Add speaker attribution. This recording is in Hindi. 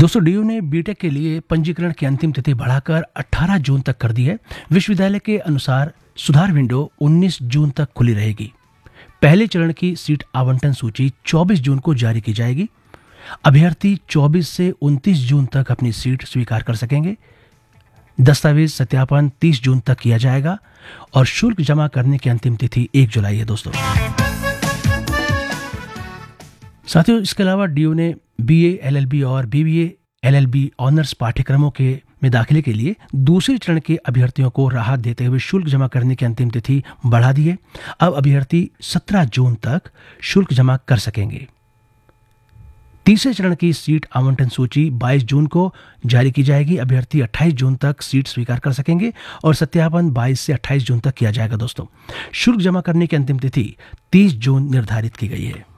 Speaker 1: दोस्तों डीयू ने बीटेक के लिए पंजीकरण की अंतिम तिथि बढ़ाकर 18 जून तक कर दी है। विश्वविद्यालय के अनुसार सुधार विंडो 19 जून तक खुली रहेगी। पहले चरण की सीट आवंटन सूची 24 जून को जारी की जाएगी। अभ्यर्थी 24 से 29 जून तक अपनी सीट स्वीकार कर सकेंगे। दस्तावेज सत्यापन 30 जून तक किया जाएगा और शुल्क जमा करने की अंतिम तिथि 1 जुलाई है। दोस्तों साथियों, इसके अलावा डीयू ने बीए एलएलबी और बीबीए एलएलबी ऑनर्स पाठ्यक्रमों में दाखिले के लिए दूसरे चरण के अभ्यर्थियों को राहत देते हुए शुल्क जमा करने की अंतिम तिथि बढ़ा दी है। अब अभ्यर्थी 17 जून तक शुल्क जमा कर सकेंगे। तीसरे चरण की सीट आवंटन सूची 22 जून को जारी की जाएगी। अभ्यर्थी 28 जून तक सीट स्वीकार कर सकेंगे और सत्यापन 22 से 28 जून तक किया जाएगा। दोस्तों शुल्क जमा करने की अंतिम तिथि 30 जून निर्धारित की गई है।